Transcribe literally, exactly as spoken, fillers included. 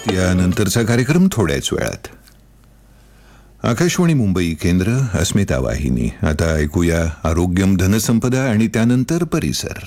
यानंतरचा कार्यक्रम थोड्याच वेळात. आकाशवाणी मुंबई केंद्र, अस्मिता वाहिनी. आता ऐकूया आरोग्यम धनसंपदा आणि त्यानंतर परिसर.